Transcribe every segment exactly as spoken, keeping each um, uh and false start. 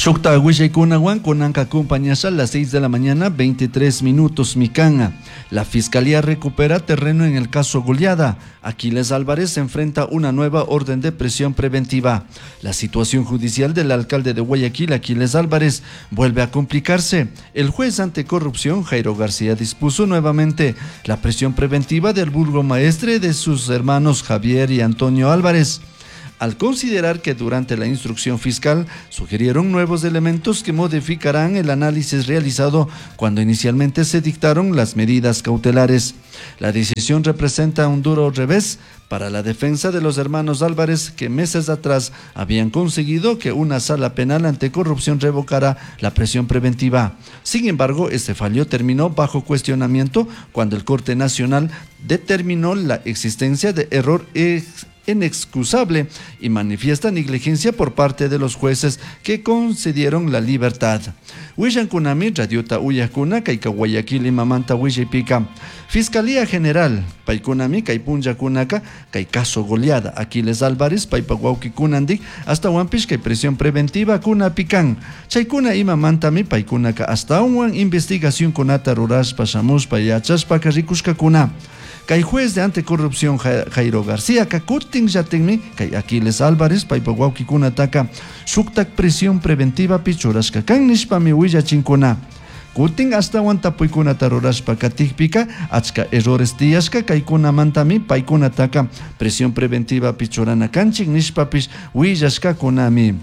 Shukta Huishaykunawan kunanka acompañas a las seis de la mañana, veintitrés minutos Micanga. La Fiscalía recupera terreno en el caso Goleada. Aquiles Álvarez se enfrenta una nueva orden de prisión preventiva. La situación judicial del alcalde de Guayaquil, Aquiles Álvarez, vuelve a complicarse. El juez anticorrupción, Jairo García, dispuso nuevamente la prisión preventiva del burgomaestre de sus hermanos Javier y Antonio Álvarez, al considerar que durante la instrucción fiscal sugirieron nuevos elementos que modificarán el análisis realizado cuando inicialmente se dictaron las medidas cautelares. La decisión representa un duro revés para la defensa de los hermanos Álvarez, que meses atrás habían conseguido que una sala penal anticorrupción revocara la prisión preventiva. Sin embargo, este fallo terminó bajo cuestionamiento cuando el Corte Nacional determinó la existencia de error ex inexcusable y manifiesta negligencia por parte de los jueces que concedieron la libertad. Huillan Kunami, Radiota Uyakuna, Kaika Guayaquil y Mamanta Huillipika. Fiscalía General, Paikunami, Kaipunja Kunaka, Kaikaso Goleada, Aquiles Álvarez, Paipaguauki Kunandik, hasta Wampish, Kai prisión preventiva, Kuna Pican. Chaikuna y Mamantami, Paikunaka, hasta un investigación Kunata Ruras, Pashamus, Payachas, Pacarikushka Kuna. Kay juez de anticorrupción Jairo García, Kakutin Yatenmi, Kay Aquiles Álvarez, Paipaguauki Kunataka, Shuktak prisión preventiva Pichurashka, Kan Nishpami Huillachinkuna. Kutin hasta Wantapuikuna Tarorashpa Katikpika, Achka errores Tiashka, Kaikuna Mantami, Paikunataka, prisión preventiva Pichurana Kanchik, Nishpapish, Huillashka Kunami.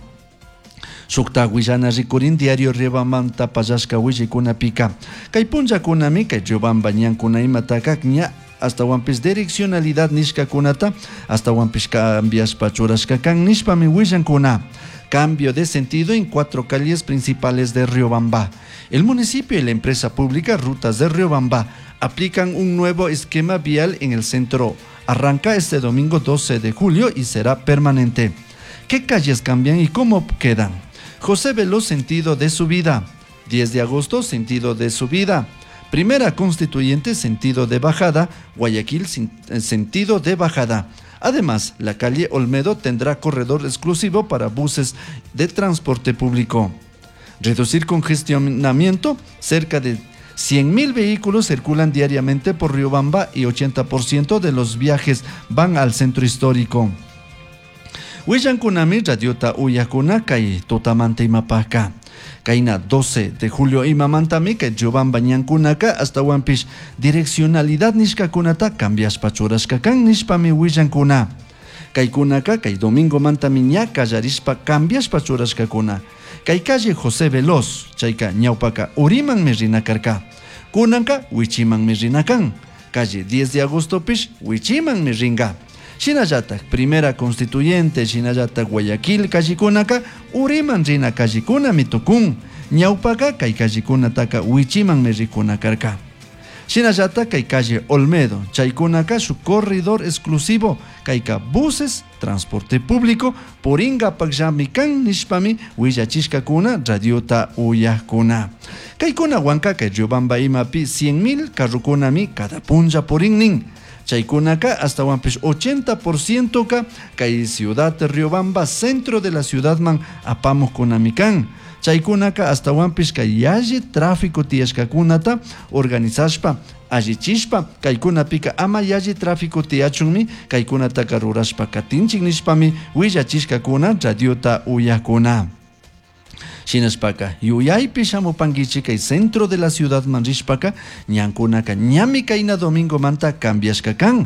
Shukta Huillana Rikurin, diario Riobamanta Payashka Huillikuna Pika. Kaipunja Kunami, Kay Riobamba Ñankuna Imataka, Ña. Hasta Wampis direccionalidad Nishka Kunata, hasta Wampis cambias Pachurashka Kan Nishpami Huillan Kuna. Cambio de sentido en cuatro calles principales de Riobamba. El municipio y la empresa pública Rutas de Riobamba aplican un nuevo esquema vial en el centro. Arranca este domingo doce de julio y será permanente. ¿Qué calles cambian y cómo quedan? José Veloz, sentido de subida. diez de agosto, sentido de subida. Primera Constituyente, sentido de bajada. Guayaquil, sentido de bajada. Además, la calle Olmedo tendrá corredor exclusivo para buses de transporte público. Reducir congestionamiento. Cerca de cien mil vehículos circulan diariamente por Riobamba y ochenta por ciento de los viajes van al centro histórico. Huillan Kunami, Radiota Uyakuna, Kay Totamante y Mapaca. Kaina doce de julio y Mamantami, que Jovan Bañankunaka, hasta Wampish, direccionalidad Nishkakunata, cambias Pachurashka Kan Nishpami Huillankuna. Kaikunaka, Kay Domingo Mantamiña, Kayarispa, cambias Pachurashka Kuna. Kay calle José Veloz, Chaika Ñaupaka, Uriman Mirinakarka. Kunanka, Huichiman Mirinakan. Calle diez de agosto Pish, Huichiman Miringa. Shinayatak, Primera Constituyente, Shinayatak Guayaquil, Kajikunaka, Uriman Rina Kajikuna Mitukun, Ñaupaka, Kay Kajikunataka, Huichiman Mirikunakarka. Shinayatak, Kay calle Olmedo, Chaikunaka, su corredor exclusivo, Kaika buses, transporte público, Poringa Pakjamikan, Nishpami, Huillachishkakuna, Radiota Uyakuna. Kaikuna Huanka, Kay Riobamba Imapi, cien mil, Karrukunami, cada punja Porinnin. Chaikunaka hasta Wampish ochenta por ciento ka Kay ciudad de Riobamba, centro de la ciudad man apamos kunamikan. Chaikunaka hasta Wampish Kay yaji tráfico tiashkakunata organizashpa allichishpa Kaikunapika ama yaji tráfico tiachunmi Kaikunata karurashpa katinchik nishpami Huillachishkakuna Radiota Uyakuna. Shinashpaka, Yuyaypi Shamupangichi, Kay centro de la ciudad Manrishpaka, Ñankunaka, Ñamikaina Domingo Manta, Cambiashkakan.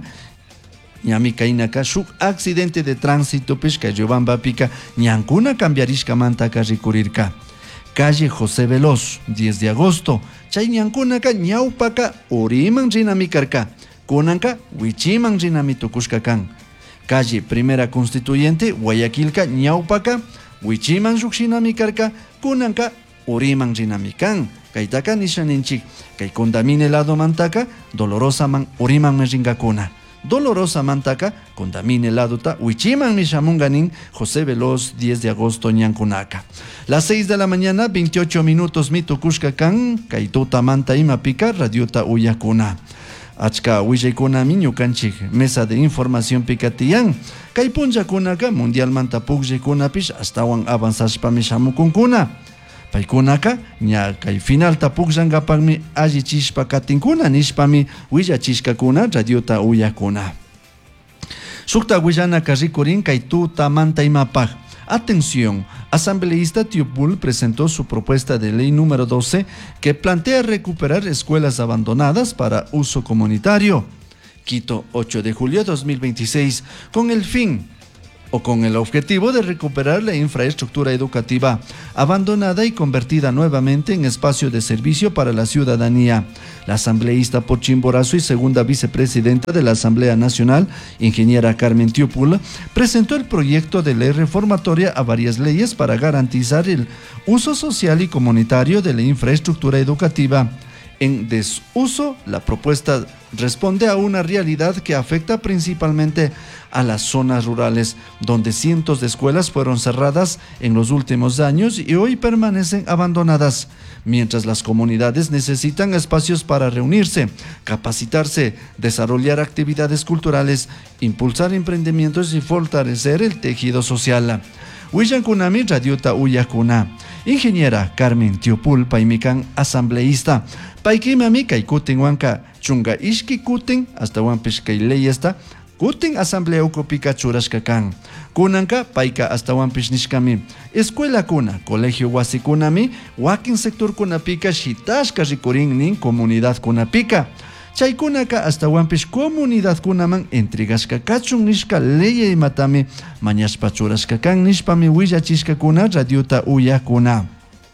Ñamikainaka, Shuk accidente de tránsito, Pishka, Yobamba Pica, Ñankuna, Cambiarishka Manta, Karikurirka. Calle José Veloz, diez de agosto, Chay Ñankunaka, Ñaupaka, Uriman Rinamikarka, Kunanka, Huichiman Rinamitukushkakan. Calle Primera Constituyente, Guayaquilka, Ñaupaka, Huichiman Ruxinamikarka, Kunanka, Uriman Rinamikan, Kaitaka Nishaninchik, Kay Condamine Lado Mantaka, Dolorosa Man Uriman Mejingakuna. Dolorosa Mantaka, Condamine Laduta, Huichiman Mishamunganin, José Veloz, diez de agosto, Ñankunaka. Las seis de la mañana, veintiocho minutos, Mitukushkakan, Kaituta Manta Imapika, Radiota Uyakuna. Achka Willaykunami ñukanchik mesa de información picatiyan. Kay punllakunaka mundialmanta puqllikunapish astawan avanzashpami shamukunkuna. Paykunaka ña kay finalta puqllankapanmi allichishpa katinkuna nishpami willachishkakuna radiota uyakuna. Shukta willanaka rikurin kay tuta manta imapaj. Atención, asambleísta Tiopul presentó su propuesta de ley número doce que plantea recuperar escuelas abandonadas para uso comunitario. Quito, ocho de julio de dos mil veintiséis, con el fin o con el objetivo de recuperar la infraestructura educativa abandonada y convertida nuevamente en espacio de servicio para la ciudadanía. La asambleísta por Chimborazo y segunda vicepresidenta de la Asamblea Nacional, ingeniera Carmen Tiopul, presentó el proyecto de ley reformatoria a varias leyes para garantizar el uso social y comunitario de la infraestructura educativa. En desuso, la propuesta responde a una realidad que afecta principalmente a las zonas rurales, donde cientos de escuelas fueron cerradas en los últimos años y hoy permanecen abandonadas, mientras las comunidades necesitan espacios para reunirse, capacitarse, desarrollar actividades culturales, impulsar emprendimientos y fortalecer el tejido social. Willankunami radiota uyakuna. Ingeniera Carmen Tiopul paimikan asambleísta. Paikimami kay kutin wanka chunga ishki kutin hasta wampish kay leyesta kutin asamblea ukupika churashkakan. Kunanka paika hasta wampish nishkami. Escuela kuna, colegio wasikunami, wakin sector kunapika shitashka rikurin nin comunidad kunapika. Chaykunaka hasta wampish comunidad kunaman entregashka kachun nishka leye imatami mañashpa churashkakan nishpami willachishka kuna radiota uyakuna.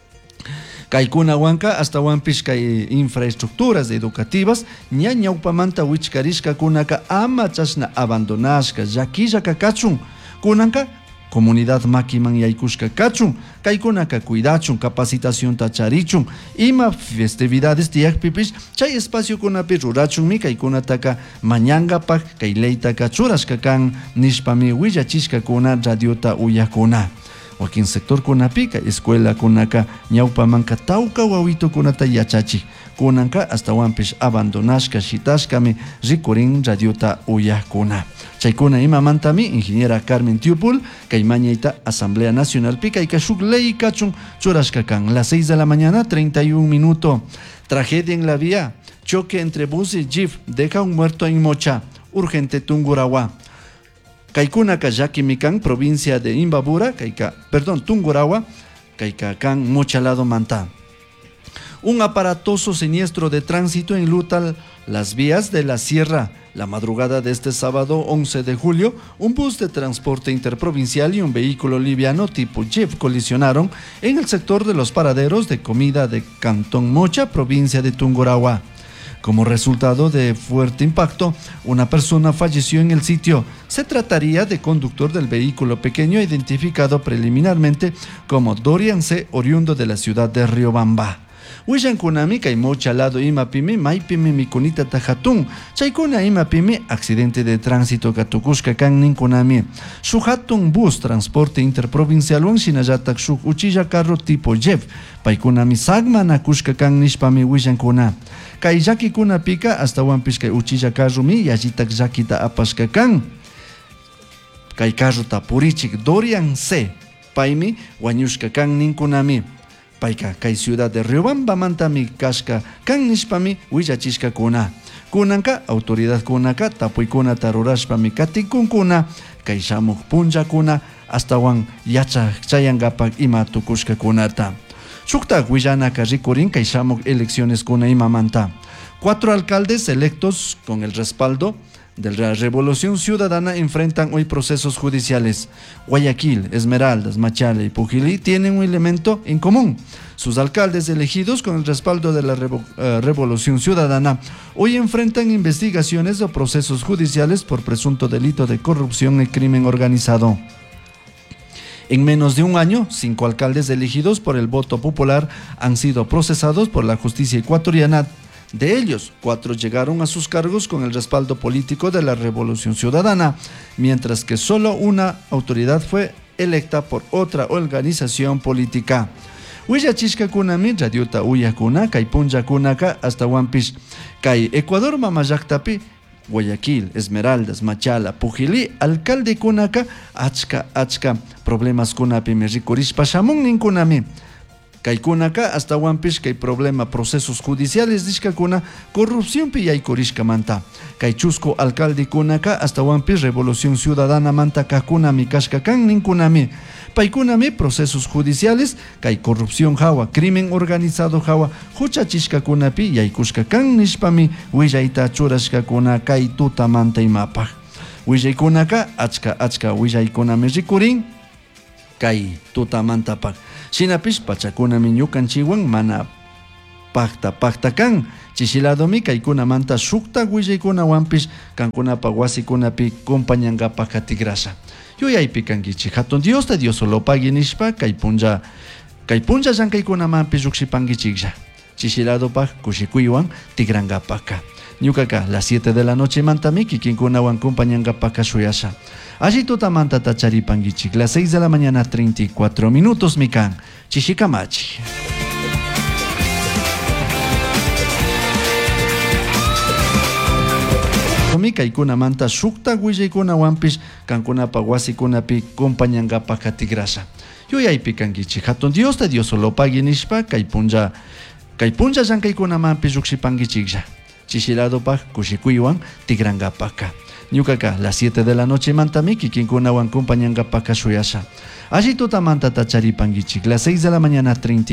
Kaikuna wanka hasta wampish kay infraestructuras educativas ña ñawpamanta wichkarishka kunaka ama chashna abandonashka llakillaka kachun kunanka comunidad makiman yaykushka kachun, kaykunaka cuidachun, capacitación tacharichun, ima festividades tiyakpipish, chay espacio kunapi rurachunmi kaykunataka mañangapak kay leytaka churashkakan nishpami willachishkakuna radiota uyakuna. Wakin sector kunapika escuela kunaka ñawpamanka tawka wawitukunata yachachi, kunanka hasta wampish abandonashka shitashkami rikurin radiota uyakuna. Chaykuna imamantami ingeniera Carmen Tiopul kay mañayta Asamblea Nacional pika y kashuk ley kachun churashkakan. Las seis de la mañana, treinta y un minutos. Tragedia en la vía. Choque entre bus y jeep. Deja un muerto en Mocha. Urgente Tungurahua. Kaykuna Kayakimikan, provincia de Imbabura, Kayka, perdón, Tungurahua, Kaykakan, Mochalado Manta. Un aparatoso siniestro de tránsito enluta las vías de la sierra. La madrugada de este sábado once de julio, un bus de transporte interprovincial y un vehículo liviano tipo Jeep colisionaron en el sector de los paraderos de comida de Cantón Mocha, provincia de Tungurahua. Como resultado de fuerte impacto, una persona falleció en el sitio. Se trataría de conductor del vehículo pequeño identificado preliminarmente como Dorian C., oriundo de la ciudad de Riobamba. Willankunami kay Mochalado imapimi maypimi mikunita tajatun. Chaykuna imapimi accidente de tránsito katukushka kan ninkunami. Shuhatun bus transporte interprovincial un shinayatak shuk uchilla carro tipo Jeep. Paykunami sagma nakushka kan nishpami willankuna. Kay yakikuna pika hasta wampish kay uchilla carro mi yajitak yakita apashka kan. Kay carro tapurichik Dorian C. Paymi wañushka kan ninkunami. Paika kay ciudad de Riobamba mantami kashka kan nishpami willachishka kuna. Kunanka autoridad kunaka tapuykuna tarurashpami katikunkuna kay shamuk punja kuna hasta wan yacha chayangapak ima tukushka kunata. Shukta willanaka rikurin kay shamuk elecciones kuna ima manta. Cuatro alcaldes electos con el respaldo de la Revolución Ciudadana enfrentan hoy procesos judiciales. Guayaquil, Esmeraldas, Machala y Pujilí tienen un elemento en común. Sus alcaldes elegidos con el respaldo de la Revo- uh, Revolución Ciudadana hoy enfrentan investigaciones o procesos judiciales por presunto delito de corrupción y crimen organizado. En menos de un año, cinco alcaldes elegidos por el voto popular han sido procesados por la justicia ecuatoriana. De ellos, cuatro llegaron a sus cargos con el respaldo político de la Revolución Ciudadana, mientras que solo una autoridad fue electa por otra organización política. Willachishkakunami radiota uyakuna kay punllakunaka hasta wampish kay Ecuador mama llaqtapi Guayaquil, Esmeraldas, Machala, Pujilí, alcalde kunaka achka achka problemas kunapi me rikurishpa shamun ninkunami. Kay kunaka hasta wampish kay problema procesos judiciales dishkakuna corrupción pi yaykurishka manta. Kay chusco alcalde kunaka hasta wampish revolución ciudadana manta kakuna kashka kan ninkunami. Paikunami procesos judiciales kay corrupción hawa crimen organizado hawa huchachishka kunapi yaykushka kan nishpami willaita churashkakuna kay tuta manta imapaj. Willaykunaka achka achka willaykunami rikurin kay tuta mantapaj. Shinapish pachakunami ñukanchiwan mana pakta pakta kan. Chishiladomi kaykuna manta shukta willaykunawanpish kankunapa wasikunapi compañankapa katigrasha. Yuyaypi kankichik hatun Diosta Dios solo pagui nishpa kay punlla kay punlla llankaykunamanpi llukshipankichiklla. Chishiladopaj kushikuywan tigrankapaka. Ñukaka las siete de la noche mantami kikinkunawan compañankapaka shuyasha. Allí tutamanta tacharipankichik las seis de la mañana treinta y cuatro minutos mikan. Chishikamachi. Kaykuna manta shukta willaykunawanpish kankunapa wasikunapi compañankapa katigrasha. Yuyaypi kankichik hatun Diosta Dios solo pagui nishpa kay punlla kay punlla llankaykunamanpi llukshipankichiklla. Chishiladopaj kushikuywan tigrankapaka. Ñukaka las siete de la noche mantami kikinkunawan compañankapaka shuyasha. Allí tutamanta tacharipankichik las seis de la mañana treinta